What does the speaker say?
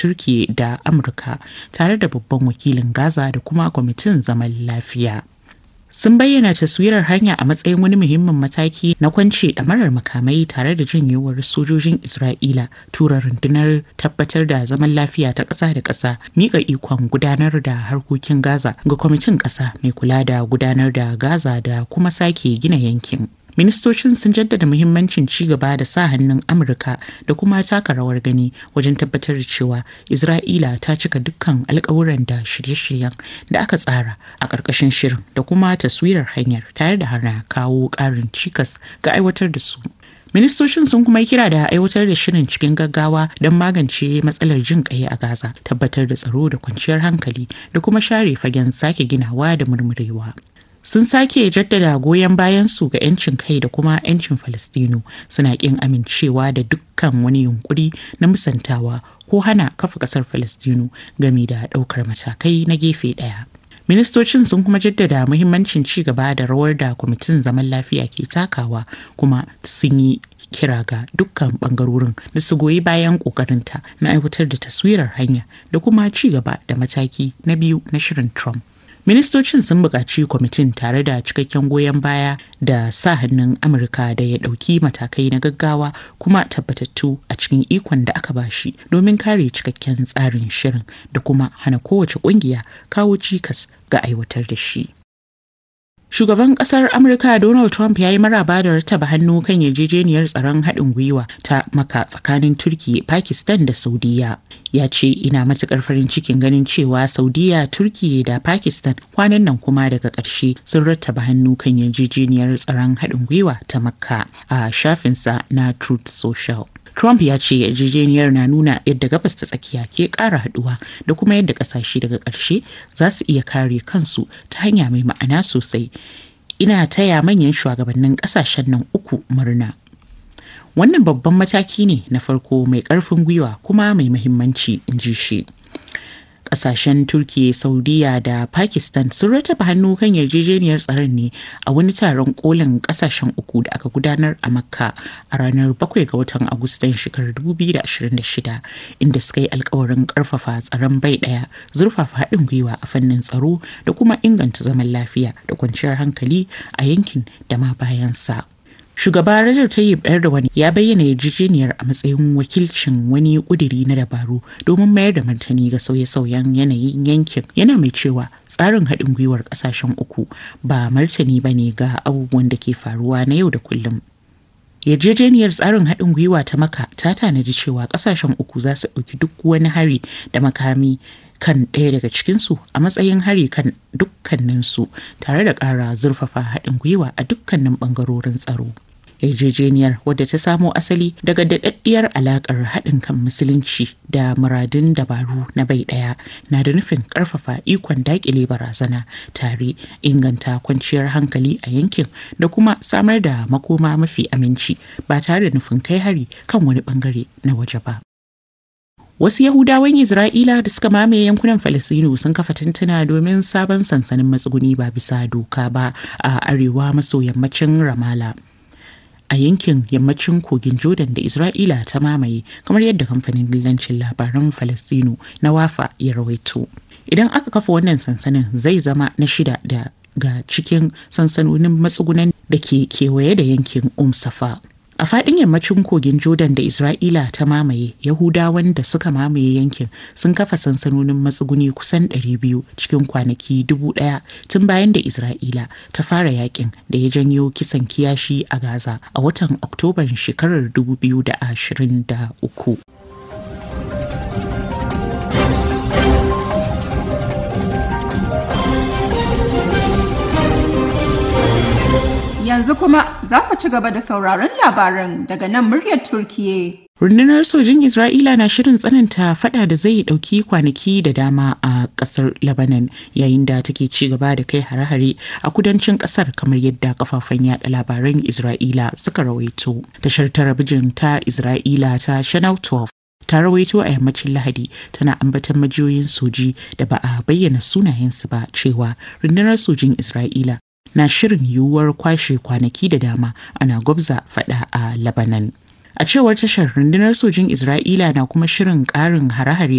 Turkiyya da Amurka tare da babban wakilin Gaza da kuma kwamitin zaman lafiya. Sun bayyana taswirar hanya a matsayin wani muhimmin mataki na kwance ɗamarar makamai tare da janyewar sojojin Isra'ila, tura rundunar tabbatar da zaman lafiya ta ƙasa da ƙasa, miƙa ikon gudanar da harkokin Gaza ga kwamitin ƙasa mai kula da gudanar da Gaza da kuma sake gina yankin. Ministocin sun jaddada muhimmancin ci gaba da sa hannun Amurka da kuma taka rawar gani wajen tabbatar da cewa Isra'ila ta cika dukkan alkawuran da shirye-shiryen da aka tsara a ƙarƙashin shirin da kuma taswirar hanyar tare da hana kawo ƙarin cikas ga aiwatar da su. Ministocin sun kuma yi kira da aiwatar da shirin cikin gaggawa don magance matsalar jin ƙai a Gaza, tabbatar da tsaro da kwanciyar hankali da kuma share fagen sake ginawa da murmurewa. Sun sake jaddada goyon bayansu ga 'yancin kai da kuma 'yancin Falastinu, suna ƙin amincewa da dukkan wani yunkuri na musantawa ko hana kafa ƙasar Falastinu game da ɗaukar matakai na gefe ɗaya. Ministocin sun kuma jaddada muhimmancin ci gaba da rawar da kwamitin zaman lafiya ke takawa, kuma sun yi kira ga dukkan bangarorin da su goyi bayan ƙoƙarinta na aiwatar da taswirar hanya da kuma ci gaba da mataki na biyu na shirin Trump. Ministocin sun buƙaci kwamitin tare da cikakken goyon baya da sa hannun Amurka da ya ɗauki matakai na gaggawa kuma tabbatattu a cikin ikon da aka bashi domin kare cikakken tsarin shirin da kuma hana kowace ƙungiya kawo cikas ga aiwatar da shi. Shugaban ƙasar Amurka Donald Trump ya yi maraba da rattaba hannu kan yarjejeniyar tsaron haɗin gwiwa ta Makka tsakanin Turkiyya, Pakistan da Saudiyya. Ya ce, "Ina matuƙar farin cikin ganin cewa Saudiyya, Turkiyya da Pakistan kwanan nan kuma daga ƙarshe sun rattaba hannu kan yarjejeniyar tsaron haɗin gwiwa ta Makka," a shafinsa na Truth Social. Trump ya ce yarjejeniyar na nuna yadda gabas ta tsakiya ke ƙara haɗuwa da kuma yadda ƙasashe daga ƙarshe za su iya kare kansu ta hanya mai ma'ana sosai. Ina taya manyan shugabannin ƙasashen nan uku murna. Wannan babban mataki ne na farko mai ƙarfin gwiwa kuma mai muhimmanci, in ji shi. Ƙasashen Turkiyya, Saudiyya da Pakistan sun rattaba hannu kan yarjejeniyar tsaron ne a wani taron kolin ƙasashen uku da aka gudanar a Makka a ranar 7 ga watan Agustan shekarar 2026, inda suka yi alkawarin ƙarfafa tsaron bai ɗaya, zurfafa haɗin gwiwa a fannin tsaro da kuma inganta zaman lafiya da kwanciyar hankali a yankin da ma bayansa. Shugaba Recep Tayyip Erdogan ya bayyana yarjejeniyar a matsayin wakilcin wani ƙudiri na dabaru domin mayar da martani ga sauye-sauyen yanayin yankin, yana mai cewa tsarin haɗin gwiwar ƙasashen uku ba martani ba ne ga abubuwan da ke faruwa na yau da kullum. Yarjejeniyar tsarin haɗin gwiwa ta Makka ta tanadi cewa ƙasashen uku za su ɗauki duk wani hari da makami kan ɗaya daga cikinsu a matsayin hari kan dukkaninsu, tare da ƙara zurfafa haɗin gwiwa a dukkanin ɓangarorin tsaro. Yarjejeniyar, wadda ta samo asali daga daɗaɗɗiyar alaƙar haɗin kan musulunci da muradun dabaru na bai ɗaya, na da nufin ƙarfafa ikon daƙile barazana, tare inganta kwanciyar hankali a yankin da kuma samar da makoma mafi aminci ba tare da nufin kai hari kan wani ɓangare na waje ba. Wasu Yahudawan Isra'ila da suka mamaye yankunan Falasɗinu sun kafa tantuna domin sabon sansanin matsuguni ba bisa doka ba a arewa maso yammacin Ramallah, a yankin yammacin kogin Jordan da Isra'ila ta mamaye, kamar yadda kamfanin dillancin labaran Falasɗinu na Wafa ya rawaito. Idan aka kafa wannan sansanin, zai zama na 6 daga cikin sansanonin matsugunan da ke kewaye da yankin Safa. A faɗin yammacin kogin Jordan da Isra'ila ta mamaye, Yahudawan da suka mamaye yankin sun kafa sansanonin matsuguni kusan 200 cikin kwanaki 1000 tun bayan da Isra'ila ta fara yakin da ya janyo kisan kiyashi a Gaza a watan Oktoban shekarar 2023. Yanzu kuma za ku ci gaba da sauraron labaran daga nan muryar Turkiyya. Rundunar sojin Isra'ila na shirin tsananta fada da zai ɗauki kwanaki da dama a ƙasar Lebanon, yayin da take ci gaba da kai hare-hare a kudancin ƙasar, kamar yadda kafafen yada labaran Isra'ila suka rawaito. Tashar talabijin ta Isra'ila ta Channel 12 ta rawaito a yammacin Lahadi, tana ambatan majiyoyin soji da ba a bayyana sunayensu ba cewa rundunar sojin Isra'ila na shirin yiwuwar kwashe kwanaki da dama ana gwabza fada a Lebanon. A cewar tashar, rundunar sojin Isra'ila na kuma shirin ƙarin hare-hare